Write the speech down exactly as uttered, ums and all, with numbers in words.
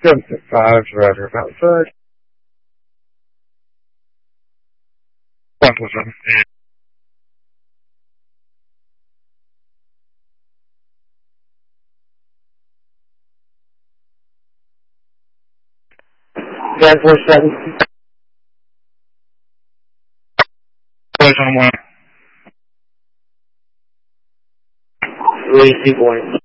seven six five, Roger, outside. one four seven. one four seven. Close on one. Three, two points.